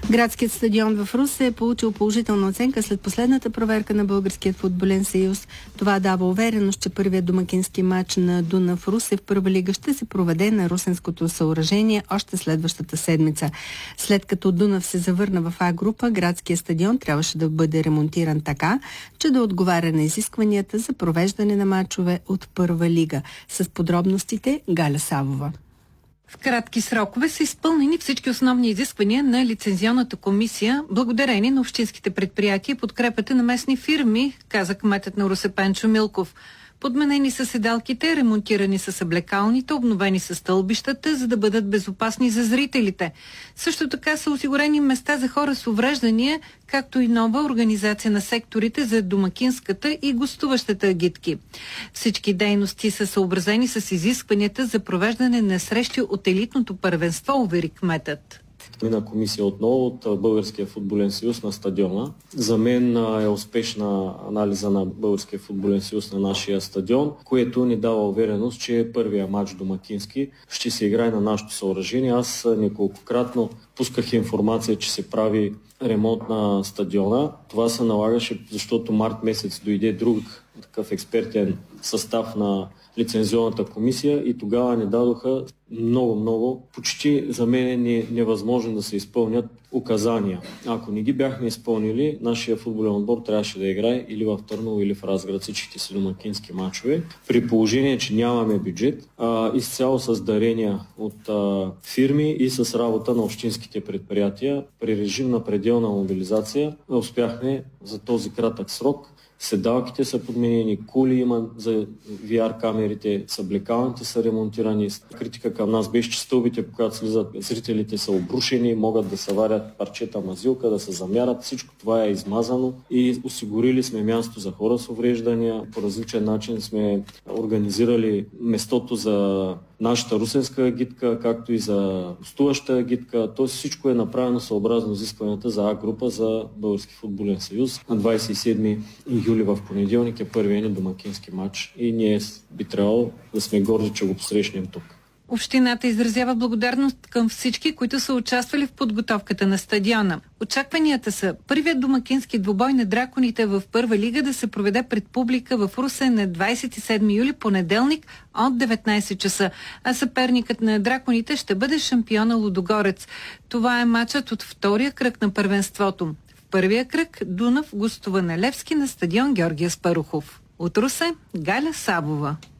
Градският стадион в Русе е получил положителна оценка след последната проверка на Българският футболен съюз. Това дава увереност, че първият домакински матч на Дунав Русе в първа лига ще се проведе на русенското съоръжение още следващата седмица. След като Дунав се завърна в А група, градският стадион трябваше да бъде ремонтиран така, че да отговаря на изискванията за провеждане на матчове от първа лига. С подробностите Галя Савова. В кратки срокове са изпълнени всички основни изисквания на лицензионната комисия, благодарение на общинските предприятия и подкрепата на местни фирми, каза кметът на Русе Пенчо Милков. Подменени са седалките, ремонтирани са съблекалните, обновени са стълбищата, за да бъдат безопасни за зрителите. Също така са осигурени места за хора с увреждания, както и нова организация на секторите за домакинската и гостуващата агитки. Всички дейности са съобразени с изискванията за провеждане на срещи от елитното първенство, увери кметът. Мина комисия отново от Българския футболен съюз на стадиона. За мен е успешна анализа на Българския футболен съюз на нашия стадион, което ни дава увереност, че първия матч домакински ще се играе на нашето съоръжение. Аз неколкократно пусках информация, че се прави ремонт на стадиона. Това се налагаше, защото март месец дойде друг такъв експертен състав на лицензионната комисия и тогава ни дадоха много, почти за мен е невъзможно да се изпълнят указания. Ако не ги бяхме изпълнили, нашия футболен отбор трябваше да играе или в Търново, или в Разград всичките си домакински мачове. При положение, че нямаме бюджет, изцяло с дарения от фирми и с работа на общинските предприятия, при режим на пределна мобилизация, успяхме за този кратък срок. Седалките са подменени, кули има за VR камерите, съблекалните са ремонтирани. Критика към нас беше, че стълбите, когато слизат, зрителите са обрушени, могат да се варят парчета мазилка, да се замярат. Всичко това е измазано и осигурили сме място за хора с увреждания. По различен начин сме организирали местото за нашата русенска агитка, както и за гостуваща агитка. Тоест всичко е направено съобразно изискванията за А-група за Български футболен съюз. На 27 юли в понеделник е първият ни домакински матч и ние би трябвало да сме горди, че го посрещнем тук. Общината изразява благодарност към всички, които са участвали в подготовката на стадиона. Очакванията са първият домакински двубой на драконите в първа лига да се проведе пред публика в Русе на 27 юли, понеделник от 19 часа, а съперникът на драконите ще бъде шампиона Лудогорец. Това е матчът от втория кръг на първенството. В първия кръг Дунав гостува на Левски на стадион Георги Аспарухов. От Русе Галя Савова.